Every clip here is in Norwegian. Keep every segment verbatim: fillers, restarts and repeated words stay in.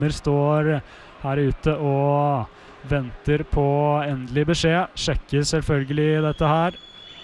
Står her ute og venter på endelig beskjed. Sjekker selvfølgelig dette her.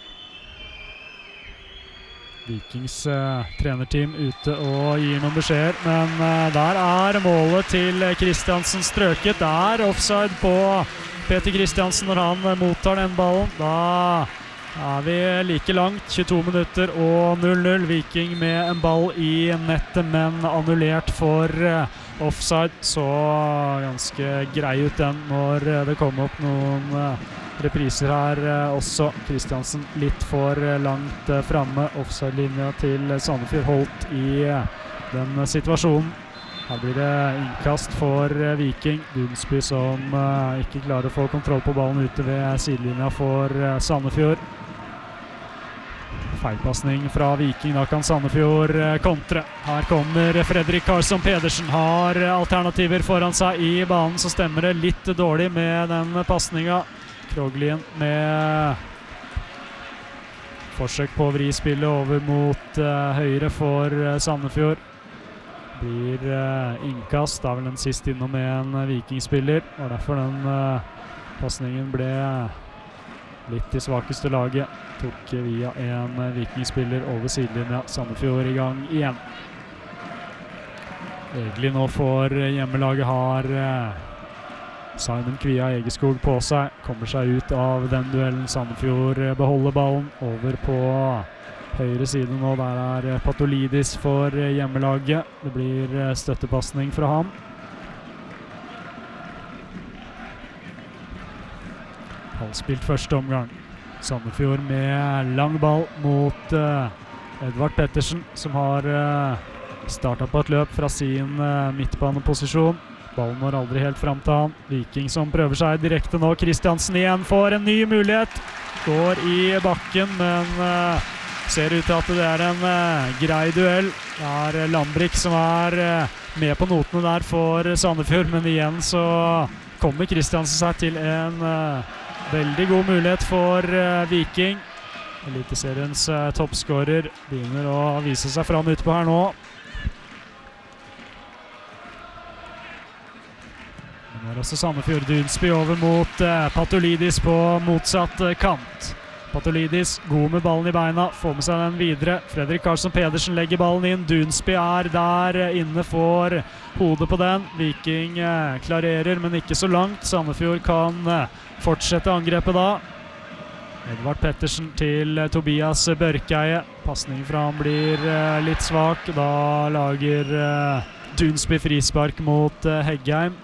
Vikings eh, trenerteam ute og gir noen beskjeder, men eh, der er målet til Kristiansen strøket. Der offside på Peter Kristiansen når han eh, mottar den ballen. Da er vi like langt, tjueto minutter og null null. Viking med en ball i nettet, men annullert for eh, offside. Så ganske grei ut den når eh, det kom opp noen eh, repriser her eh, også. Kristiansen litt for eh, langt eh, fremme. Offside-linja til Sandefjord holdt i eh, den situasjonen. Her blir det innkast for eh, Viking. Dunsby som eh, ikke klarer å få kontroll på ballen ute ved sidelinja for eh, Sandefjord. Feilpassning fra Viking, da kan Sandefjord eh, kontre. Her kommer Fredrik Karlsson Pedersen, har alternativer foran seg i banen, så stemmer det litt dårlig med den passninga. Kroglien med forsøk på å vri spillet over mot uh, høyre for uh, Sandefjord. Blir uh, innkast, da vel den sist innom med en uh, Vikingspiller, og derfor den uh, passningen ble litt i svakeste laget. Tok via en uh, Vikingspiller over sidelinja. Sandefjord i gang igjen. Egentlig nå for uh, hjemmelaget har uh, Simon Kvia Egeskog på seg, kommer seg ut av den duellen. Sandefjord beholder ballen over på høyre side nå. Der er Patolidis for hjemmelaget. Det blir støttepassning fra ham. Halvspilt første omgang. Sandefjord med lang ball mot uh, Edvard Pettersen, som har uh, startet på et løp fra sin uh, midtbaneposisjon. Ballen når aldri helt frem til han. Viking som prøver seg direkte nå. Kristiansen igjen får en ny mulighet. Går i bakken, men uh, ser ut til at det er en uh, grei duell. Det er Lambrik som er uh, med på notene der for Sandefjord, men igjen så kommer Kristiansen seg til en uh, veldig god mulighet for uh, Viking. Eliteseriens uh, toppskårer begynner å vise seg fram ute på her nå. Nå er også Sandefjord. Dunsby over mot eh, Patolidis på motsatt eh, kant. Patolidis god med ballen i beina, får med seg den videre. Fredrik Karlsson Pedersen legger ballen inn. Dunsby er der eh, inne, får hodet på den. Viking eh, klarerer, men ikke så langt. Sandefjord kan eh, fortsette angrepet da. Edvard Pettersen til eh, Tobias Børkeie. Passning fra han blir eh, litt svak. Da lager eh, Dunsby frispark mot eh, Heggheim.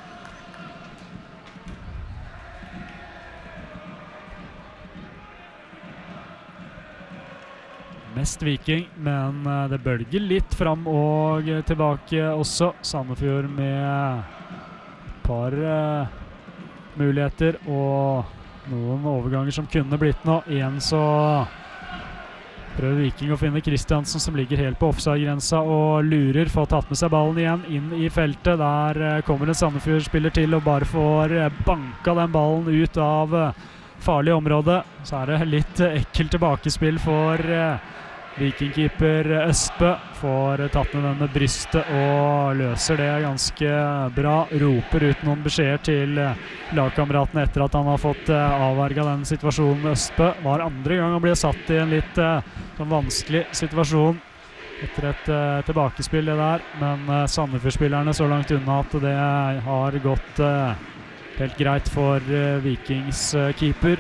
Mest Viking, men det bølger litt fram og tilbake også. Sandefjord med et par uh, muligheter og noen overganger som kunne blitt nå. Igjen så prøver Viking å finne Kristiansen som ligger helt på offside-grensa og lurer, får tatt med seg ballen igjen inn i feltet. Der uh, kommer en Sandefjord-spiller til og bare får uh, banka den ballen ut av uh, farlig område. Så er det litt uh, ekkelt tilbakespill for uh, Vikingkeeper Østbø. Får tatt med den med brystet og løser det ganske bra. Roper ut noen beskjeder til lagkameratene etter at han har fått avverget den situasjonen. Østbø var andre gang han ble satt i en litt sånn vanskelig situasjon etter et uh, tilbakespill det der. Men uh, Sandefjord-spillerne så langt unna at det har gått uh, helt greit for uh, Vikings uh, keeper.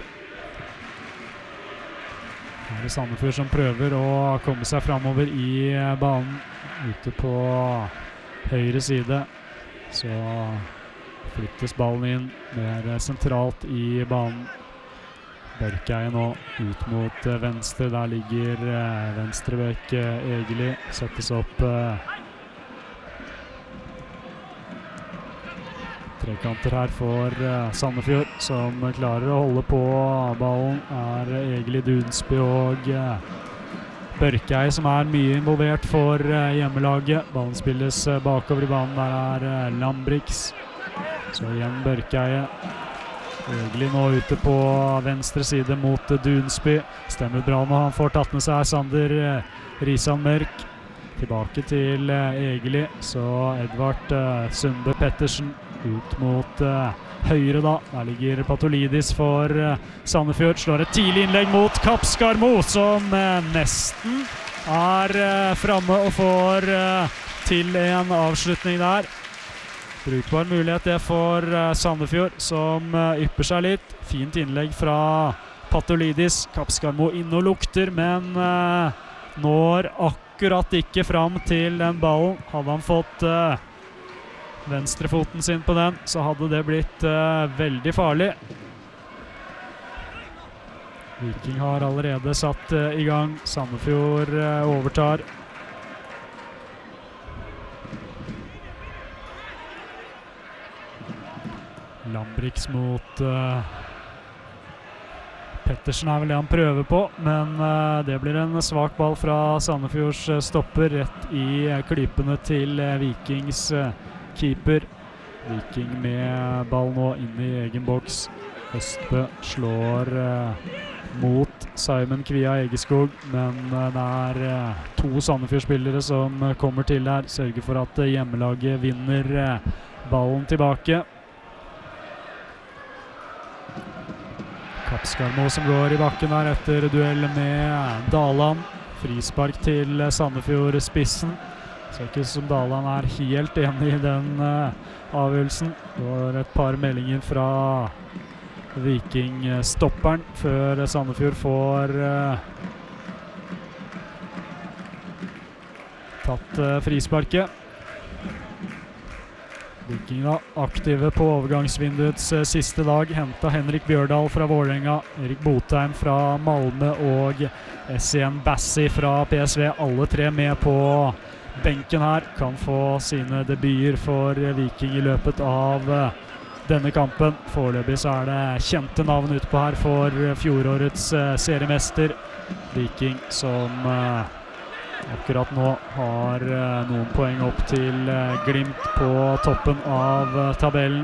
Her er Sandefjord som prøver å komme seg fremover i banen ute på høyre side. Så flyttes ballen inn mer sentralt i banen. Børkeie nå ut mot venstre. Der ligger venstrebekk Egeli. Settes opp trekanter her for uh, Sandefjord, som klarer å holde på ballen. Er Egeli, Dunsby og uh, Børkeie som er mye involvert for uh, hjemmelaget. Ballen spilles uh, bakover i banen. Der er uh, Lambriks. Så igjen Børkeie. Egeli nå ute på venstre side mot uh, Dunsby. Stemmer bra når han får tatt med seg Sander uh, Risan Mørk. Tilbake til uh, Egeli, så Edvard uh, Sundbø Pettersen ut mot uh, høyre da. Der ligger Patolidis for uh, Sandefjord. Slår et tidlig innlegg mot Kapskarmo, som uh, nesten er uh, fremme og får uh, til en avslutning der. Brukbar mulighet det for uh, Sandefjord, som uh, ypper seg litt. Fint innlegg fra Patolidis. Kapskarmo inn og lukter, men uh, når akkurat ikke fram til den ballen. Hadde han fått uh, venstrefoten sin på den, så hadde det blitt uh, veldig farlig. Viking har allerede satt uh, i gang. Sandefjord uh, overtar. Lambrix mot uh, Pettersen er vel det han prøver på, men uh, det blir en svak ball fra Sandefjords uh, stopper rett i uh, klypene til uh, Vikings uh, keeper. Viking med ball nå inn i egen boks. Østbø slår uh, mot Simon Kvia Egeskog, men uh, det er uh, to Sandefjord-spillere som uh, kommer til der. Sørger for at uh, hjemmelaget vinner uh, ballen tilbake. Kapskarmo som går i bakken her etter duell med Daland. Frispark til Sandefjord-spissen. Så ikke som Daland er helt enig i den uh, avgjørelsen. Det var et par meldinger fra Viking-stopperen før Sandefjord får uh, tatt uh, frisparket. Viking da, aktive på overgangsvinduets uh, siste dag. Hentet Henrik Bjørdal fra Vålerenga, Erik Botheim fra Malmö og Essien Bassi fra P S V. Alle tre med på benken her. Kan få sine debuter for uh, Viking i løpet av uh, denne kampen. Foreløpig så er det kjente navn utpå her for uh, fjorårets uh, seriemester. Viking som uh, akkurat nå har uh, noen poeng opp til uh, Glimt på toppen av uh, tabellen.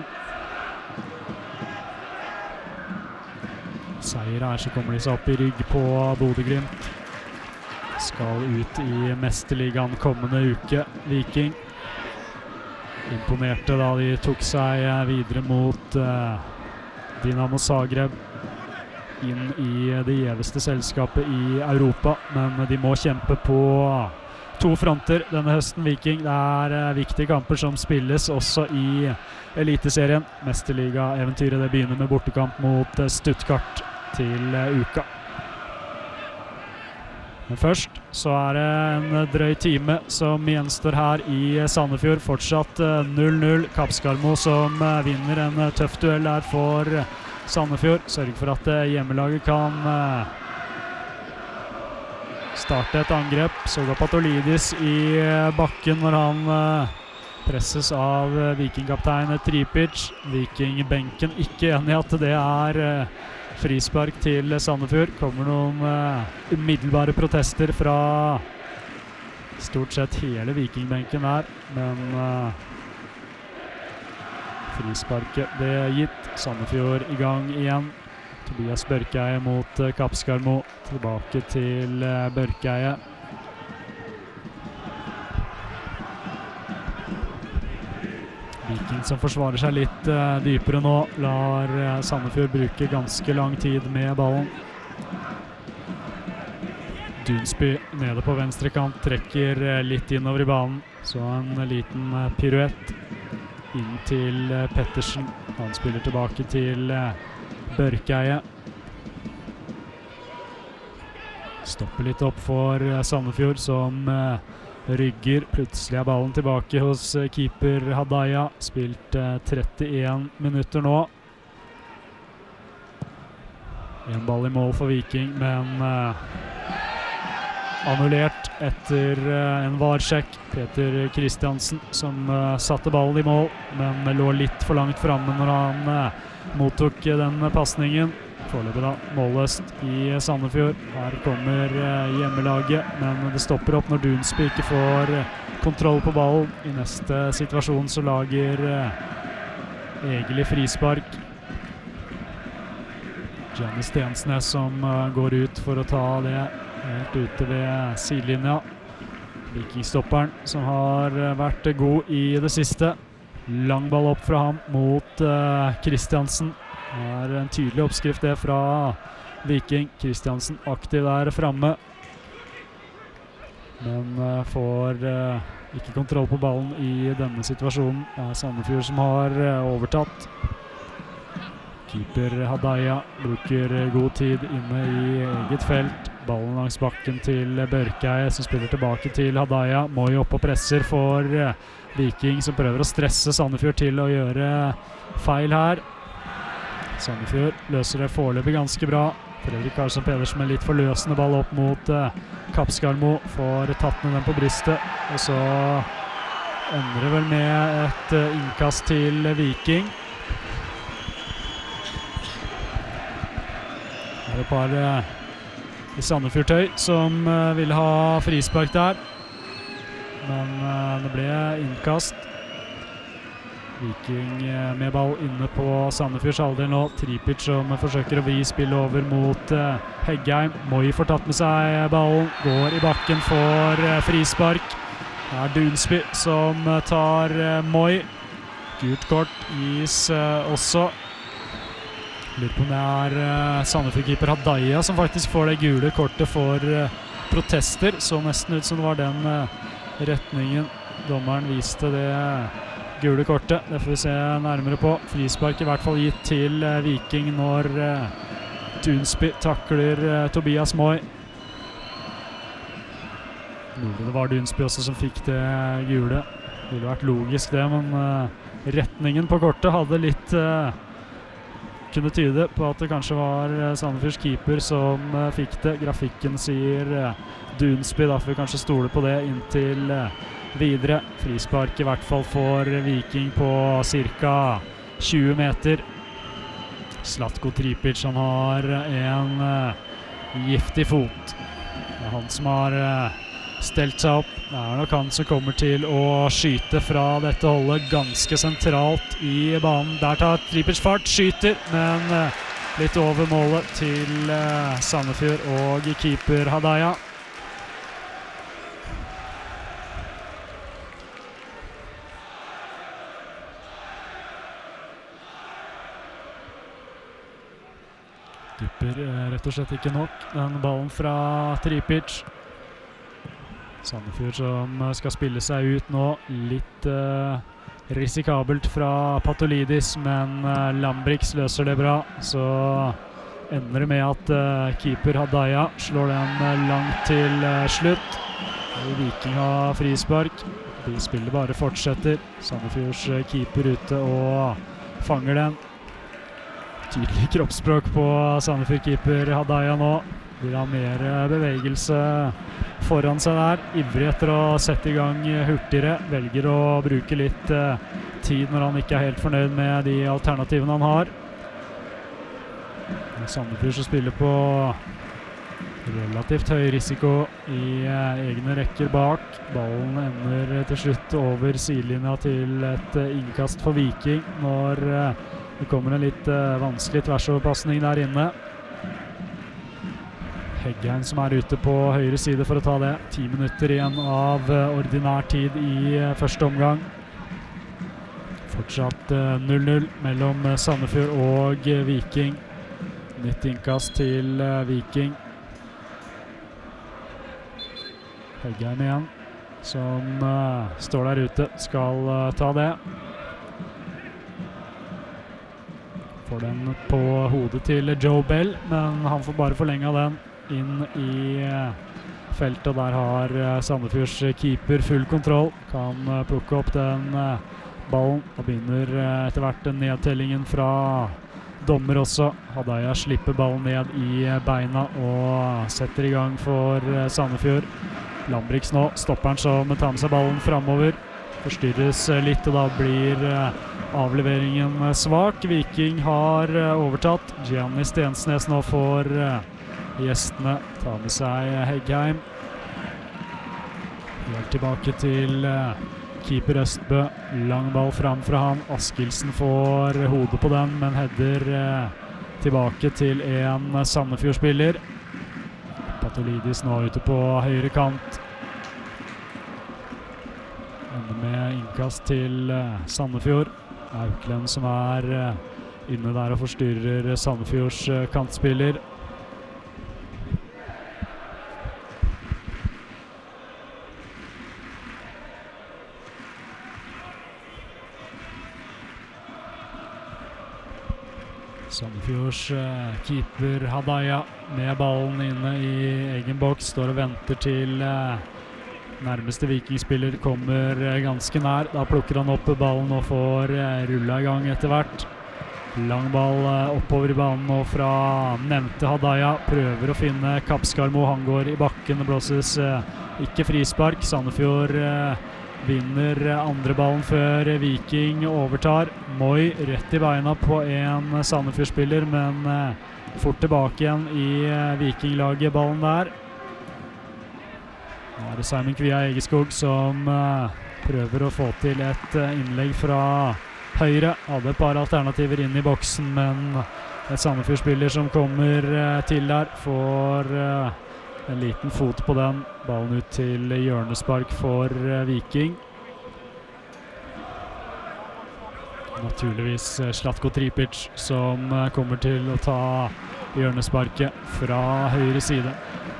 Seier her, så kommer de seg opp i rygg på Bodø-Glimt. Skal ut i Mesterligaen kommende uke, Viking. Imponerte da de tok seg uh, videre mot uh, Dinamo Zagreb. Inn i det gjeveste selskapet i Europa, men de må kjempe på to fronter denne høsten, Viking. Det er uh, viktige kamper som spilles også i Eliteserien. Mesterliga-eventyret det begynner med bortekamp mot uh, Stuttgart til uh, uka. Men først så er det en drøy time som gjenstår her i Sandefjord. Fortsatt uh, null null. Kapskarmo som uh, vinner en uh, tøff duell der for uh, Sandefjord. Sørger for at uh, hjemmelaget kan uh, starte et angrep. Soga Patolidis i uh, bakken når han uh, presses av uh, Viking-kaptein Tripic. Viking-benken ikke enig i at det er uh, frispark til Sandefjord. Kommer noen uh, umiddelbare protester fra stort sett hele Viking-benken der, men uh, frisparket det er gitt. Sandefjord i gang igjen. Tobias Børkeie mot uh, Kapskarmo. Tilbake til uh, Børkeie. Viking som forsvarer seg litt uh, dypere nå. Lar uh, Sandefjord bruke ganske lang tid med ballen. Dunsby nede på venstre kant. Trekker uh, litt innover i banen. Så en uh, liten uh, piruett inn til uh, Pettersen. Han spiller tilbake til uh, Børkeie. Stopper litt opp for uh, Sandefjord som uh, rygger. Plutselig er ballen tilbake hos uh, keeper Hadaya. Spilt uh, trettien minutter nå. En ball i mål for Viking, men uh, annullert etter uh, en varsjekk. Peter Kristiansen som uh, satte ballen i mål, men lå litt for langt fremme når han uh, mottok uh, den passningen. Foreløpig da, målløst i Sandefjord. Her kommer uh, hjemmelaget, men det stopper opp når Dunsby ikke får uh, kontroll på ballen. I neste situasjon så lager uh, Egeli frispark. Jenny Stensnes som uh, går ut for å ta det helt ute ved sidelinja. Vikingstopperen som har vært god i det siste. Lang ball opp fra ham mot uh, Kristiansen. Det er en tydelig oppskrift det fra Viking. Kristiansen aktiv der fremme. Men uh, får uh, ikke kontroll på ballen i denne situasjonen. Det er Sandefjord som har uh, overtatt. Keeper Hadaya bruker god tid inne i eget felt. Ballen langs bakken til Børkeie, som spiller tilbake til Hadaya. Moi opp og presser for uh, Viking, som prøver å stresse Sandefjord til å gjøre feil her. Sandefjord løser det foreløpig ganske bra. Fredrik Karlsson Pedersen med litt forløsende ball opp mot uh, Kapskarmo. Får tatt ned den på brystet. Og så ender det vel med et uh, innkast til Viking. Det er et par uh, i Sandefjordtøy som uh, vil ha frispark der. Men uh, det ble innkast. Viking uh, med ball inne på Sandefjords halvdel nå. Tripic som forsøker å vri spill over mot uh, Heggheim. Moi får tatt med seg ballen. Går i bakken for uh, frispark. Det er Dunsby som uh, tar uh, Moi. Gult kort gis uh, også. Lurer på om det er uh, Sandefjord-keeper Hadaya som faktisk får det gule kortet for uh, protester. Så nesten ut som det var den uh, retningen dommeren viste det uh, gule kortet. Det får vi se nærmere på. Frispark i hvert fall gitt til uh, Viking når uh, Dunsby takler uh, Tobias Moi. Mulig det var Dunsby også som fikk det gule. Det ville vært logisk det, men uh, retningen på kortet hadde litt... Uh, kunne tyde på at det kanskje var Sandefjords keeper som uh, fikk det. Grafikken sier uh, Dunsby, da får vi kanskje stole på det inntil uh, videre. Frispark i hvert fall for Viking på cirka tjue meter. Zlatko Tripic, han har en uh, giftig fot. Det er han som har uh, stelt seg opp. Det er nok han som kommer til å skyte fra dette holdet ganske sentralt i banen. Der tar Tripic fart, skyter, men uh, litt over målet til uh, Sandefjord og keeper Hadaya. Dupper uh, rett og slett ikke nok. Den ballen fra Tripic. Sandefjord som skal spille seg ut nå. Litt uh, risikabelt fra Patolidis, men uh, Lambrix løser det bra. Så ender det med at uh, keeper Hadaya slår den uh, langt til uh, slutt. Viking har frispark. De spiller bare fortsetter. Sandefjords uh, keeper ute og fanger den. Tydelig kroppsspråk på Sandefjord-keeper Hadaya nå. Vil ha mer bevegelse foran seg der. Ivrig etter å sette i gang hurtigere. Velger å bruke litt uh, tid når han ikke er helt fornøyd med de alternativene han har. Sandefjord som spiller på relativt høy risiko i uh, egne rekker bak. Ballen ender til slutt over sidelinja til et uh, innkast for Viking når uh, det kommer en litt uh, vanskelig tversoverpassning der inne. Heggheim som er ute på høyre side for å ta det. Ti minutter igjen av uh, ordinær tid i uh, første omgang. Fortsatt uh, null null mellom uh, Sandefjord og uh, Viking. Nytt innkast til uh, Viking. Heggheim igjen, som uh, står der ute, skal uh, ta det. Får den på hodet til Joe Bell, men han får bare forlenget den inn i feltet, og der har Sandefjords keeper full kontroll. Kan plukke opp den ballen, og begynner etter hvert nedtellingen fra dommer også. Hadaya slipper ballen ned i beina og setter i gang for Sandefjord. Lambrix nå, stopperen som tar med seg ballen fremover. Forstyrres litt, og da blir avleveringen svak. Viking har overtatt. Gianni Stensnes nå får gjestene tar med seg Heggheim. Helt tilbake til uh, keeper Østbø. Lang ball fram fra han. Askildsen får hodet på den, men header uh, tilbake til en Sandefjord-spiller. Patolidis nå ute på høyre kant. innkast til Sandefjord. Aukland som er inne der og forstyrrer Sandefjords kantspiller. Sandefjords uh, keeper Hadaya med ballen inne i egen boks, står og venter til uh, nærmeste vikingspiller kommer uh, ganske nær. Da plukker han opp ballen og får uh, rulla i gang etter hvert. Lang ball uh, oppover i banen nå fra nevnte Hadaya. Prøver å finne Kapskarmo, han går i bakken, det blåses uh, ikke frispark. Sandefjord uh, vinner andre ballen før Viking overtar. Moi rett i beina på en Sandefjord-spiller, men eh, fort tilbake igjen i eh, Vikinglaget ballen der. Nå er det Simon Kvia Egeskog som eh, prøver å få til et eh, innlegg fra høyre. Hadde et par alternativer inn i boksen, men et Sandefjord-spiller som kommer eh, til der, får eh, en liten fot på den. Ballen ut til hjørnespark for uh, Viking. Naturligvis uh, Slatko Tripic som uh, kommer til å ta hjørnesparket fra høyre side.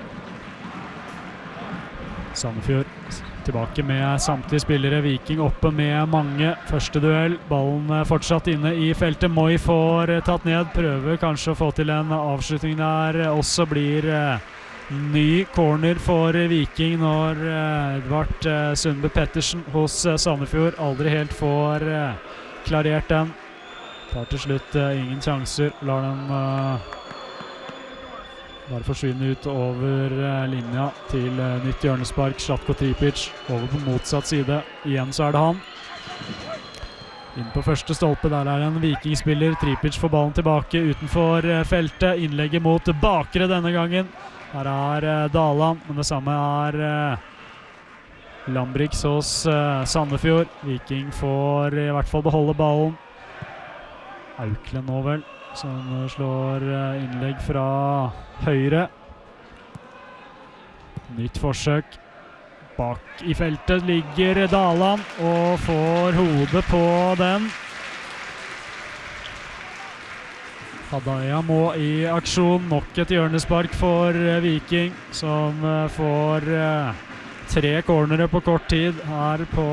Sandefjord tilbake med samtlige spillere. Viking oppe med mange. Første duell. Ballen uh, fortsatt inne i feltet. Moi får uh, tatt ned. Prøver kanskje å få til en avslutning der. Også blir uh, ny corner for Viking når uh, Edvard uh, Sundby Pettersen hos uh, Sandefjord aldri helt får uh, klarert den. Tar til slutt uh, ingen sjanser, lar den uh, bare forsvinne ut over uh, linja til uh, nytt hjørnespark. Slatko Tripic over på motsatt side. Igjen så er det han. Inn på første stolpe, der er en Vikingspiller. Tripic får ballen tilbake utenfor uh, feltet. Innlegget mot bakre denne gangen. Her er uh, Daland, men det samme er uh, Lambrix hos uh, Sandefjord. Viking får i hvert fall beholde ballen. Aukland nå vel, som slår uh, innlegg fra høyre. Nytt forsøk. Bak i feltet ligger Daland og får hodet på den. Hadaya må i aksjon. Nok et hjørnespark for uh, Viking, som uh, får uh, tre cornere på kort tid her på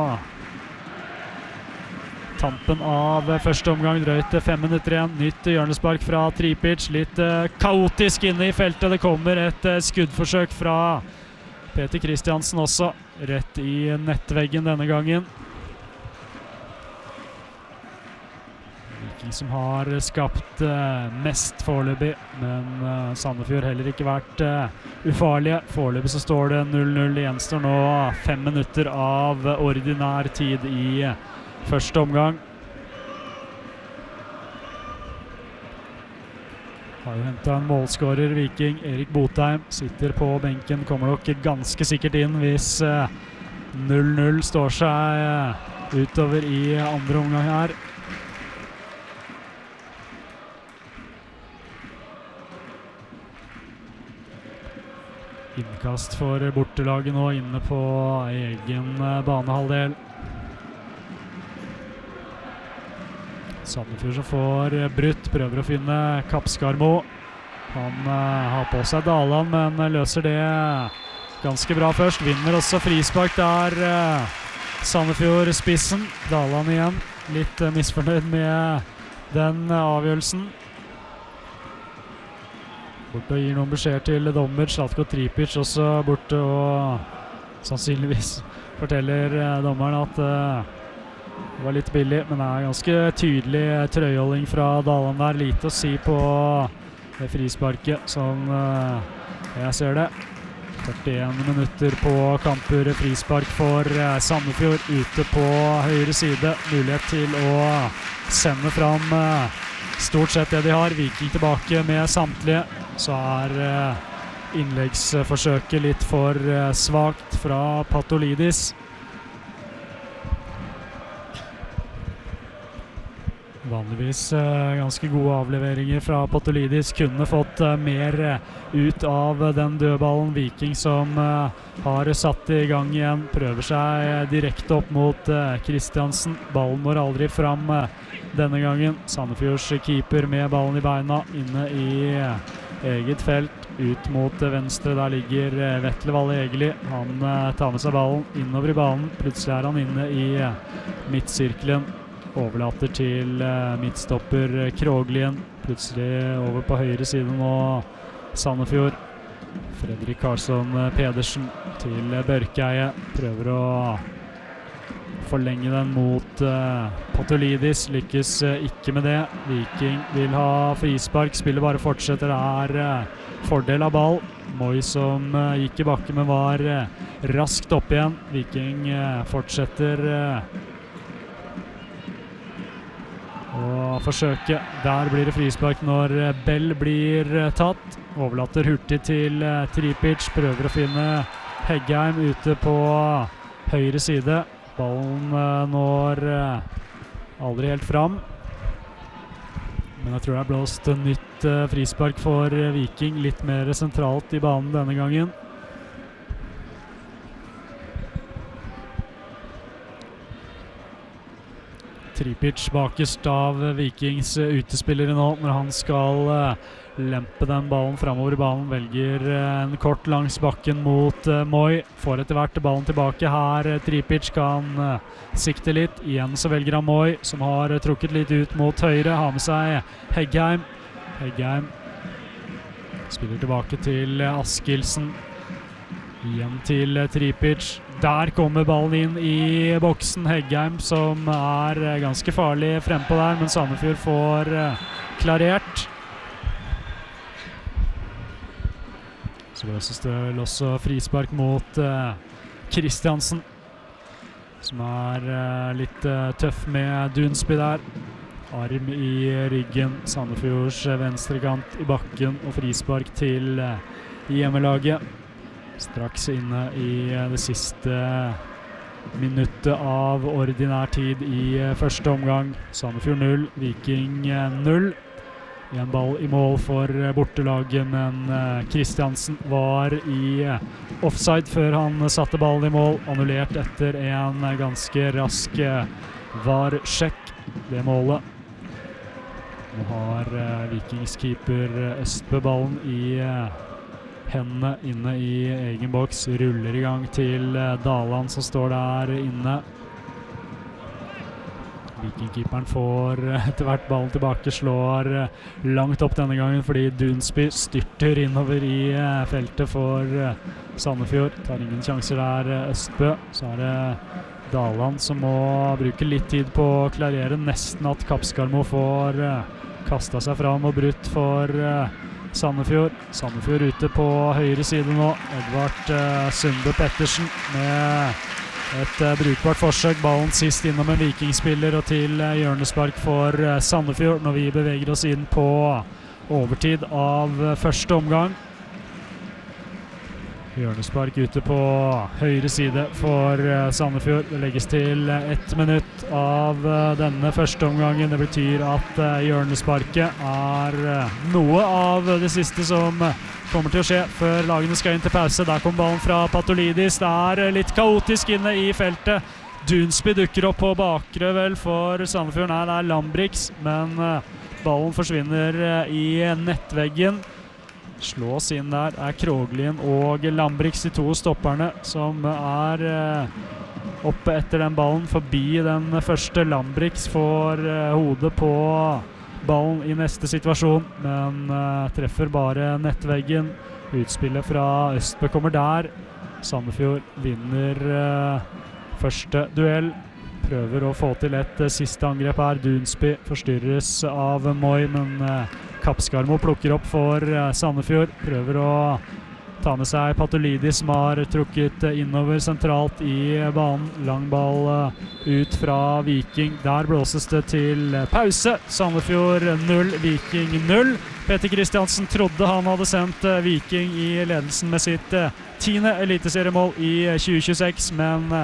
tampen av uh, første omgang. Drøyt fem minutter igjen. Nytt hjørnespark fra Tripic. Litt uh, kaotisk inne i feltet. Det kommer et uh, skuddforsøk fra Peter Kristiansen også. Rett i nettveggen denne gangen. Viking som har skapt uh, mest foreløpig, men uh, Sandefjord heller ikke vært uh, ufarlige. Foreløpig så står det null null. Det gjenstår nå fem minutter av uh, ordinær tid i uh, første omgang. Har jo hentet en målskårer, Viking. Erik Botheim sitter på benken, kommer nok ganske sikkert inn hvis uh, null null står seg uh, utover i andre omgang her. Innkast for bortelaget nå inne på egen banehalvdel. Sandefjord som får brutt, prøver å finne Kapskarmo. Han uh, har på seg Daland, men løser det ganske bra først. Vinner også frispark der uh, Sandefjord spissen. Daland igjen, litt uh, misfornøyd med den uh, avgjørelsen. Borte og gir noen beskjed til dommer. Slatko Tripic også borte og sannsynligvis forteller uh, dommeren at uh, det var litt billig, men det er ganske tydelig trøyholding fra Daland der. Lite å si på det frisparket, som uh, jeg ser det. førtien minutter på kampuret. Frispark for uh, Sandefjord ute på høyre side. Mulighet til å sende fram uh, stort sett det de har. Viking tilbake med samtlige. Så er uh, innleggsforsøket litt for uh, svagt fra Patolidis. Vanligvis eh, ganske gode avleveringer fra Potolidis. Kunne fått eh, mer eh, ut av eh, den dødballen. Viking som eh, har satt i gang igjen. Prøver seg eh, direkte opp mot eh, Kristiansen. Ballen når aldri fram eh, denne gangen. Sandefjords keeper med ballen i beina. Inne i eh, eget felt. Ut mot eh, venstre. Der ligger eh, Vetle Valle Egeli. Han eh, tar med seg ballen innover i banen. Plutselig er han inne i eh, midtsirkelen. Overlater til uh, midtstopper uh, Kroglien. Plutselig over på høyre side nå Sandefjord. Fredrik Karlsson uh, Pedersen til uh, Børkeie. Prøver å forlenge den mot uh, Potolidis. Lykkes uh, ikke med det. Viking vil ha frispark. Spillet bare fortsetter. Det er uh, fordel av ball. Moi som uh, gikk i bakken, men var uh, raskt opp igjen. Viking uh, fortsetter uh, og forsøke. Der blir det frispark når Bell blir tatt. Overlater hurtig til uh, Tripic. Prøver å finne Heggheim ute på høyre side. Ballen uh, når uh, aldri helt fram. Men jeg tror det er blåst nytt uh, frispark for uh, Viking. Litt mer sentralt i banen denne gangen. Tripic bakest av Vikings utespillere nå, når han skal uh, lempe den ballen fremover i banen. Velger uh, en kort langs bakken mot uh, Moi. Får etter hvert ballen tilbake her. Uh, Tripic kan uh, sikte litt. Igjen så velger han Moi, som har uh, trukket litt ut mot høyre. Har med seg Heggheim. Heggheim spiller tilbake til uh, Askildsen. Igjen til uh, Tripic. Der kommer ballen inn i boksen. Heggheim som er ganske farlig frempå der, men Sandefjord får uh, klarert. Så løses det også frispark mot uh, Kristiansen, som er uh, litt uh, tøff med Dunsby der. Arm i ryggen. Sandefjords uh, venstrekant i bakken og frispark til uh, hjemmelaget. Straks inne i det siste minuttet av ordinær tid i første omgang. Sandefjord null, Viking null. En ball i mål for bortelaget, men Kristiansen var i offside før han satte ballen i mål. Annullert etter en ganske rask V A R-sjekk, det målet. Nå har Vikings keeper Østbø ballen i hendene inne i egen boks. Ruller i gang til uh, Daland som står der inne. Vikingkeeperen får uh, etter hvert ballen tilbake. Slår uh, langt opp denne gangen fordi Dunsby styrter innover i uh, feltet for uh, Sandefjord. Tar ingen sjanser der, uh, Østbø. Så er det Daland som må bruke litt tid på å klarere. Nesten at Kapskarmo får uh, kastet seg fram og brutt for uh, Sandefjord. Sandefjord ute på høyre side nå. Edvard uh, Sundbø Pettersen med et uh, brukbart forsøk. Ballen sist innom en vikingspiller og til uh, hjørnespark for uh, Sandefjord når vi beveger oss inn på overtid av uh, første omgang. Hjørnespark ute på høyre side for uh, Sandefjord. Det legges til uh, ett minutt av uh, denne første omgangen. Det betyr at uh, hjørnesparket er uh, noe av det siste som uh, kommer til å skje før lagene skal inn til pause. Der kom ballen fra Patolidis. Det er uh, litt kaotisk inne i feltet. Dunsby dukker opp på bakre vel for Sandefjord. Nei, det er Lambrix, men uh, ballen forsvinner uh, i nettveggen. Slås inn der er Kroglien og Lambrix, de to stopperne som er eh, oppe etter den ballen. Forbi den første. Lambrix får eh, hodet på ballen i neste situasjon, men eh, treffer bare nettveggen. Utspillet fra Østbø kommer der. Sandefjord vinner eh, første duell. Prøver å få til et uh, siste angrep her. Dunsby forstyrres av Moi, men uh, Kapskarmo plukker opp for uh, Sandefjord. Prøver å ta med seg Patolidis, som har trukket uh, innover sentralt i uh, banen. Lang ball uh, ut fra Viking. Der blåses det til uh, pause. Sandefjord null, Viking null. Peter Kristiansen trodde han hadde sendt uh, Viking i ledelsen med sitt uh, tiende eliteseriemål i uh, tjue tjueseks, men uh,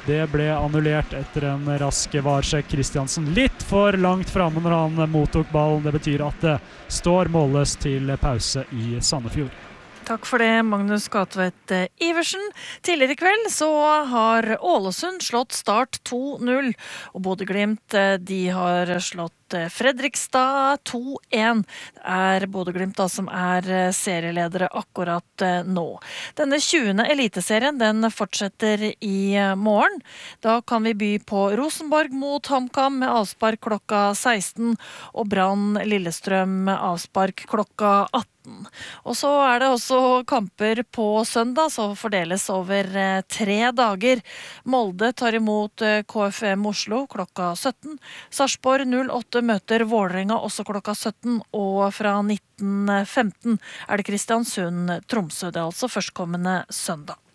Det ble annullert etter en rask varsjekk. Kristiansen litt for langt fremme når han mottok ballen. Det betyr at det står målløst til pause i Sandefjord. Takk for det, Magnus Gatvedt Iversen. Tidligere i kveld så har Ålesund slått Start to null, og Bodø/Glimt de har slått Fredrikstad to en. Det er Bodø/Glimt da som er serieledere akkurat nå. Denne tjuende eliteserien den fortsetter i morgen. Da kan vi by på Rosenborg mot HamKam med avspark klokka seksten, og Brann Lillestrøm med avspark klokka atten. Og så er det også kamper på søndag, så fordeles over tre dager. Molde tar imot K F M Oslo klokka sytten. Sarpsborg null åtte møter Vålerenga også klokka sytten, og fra nitten femten er det Kristiansund Tromsø. Det er altså førstkommende søndag.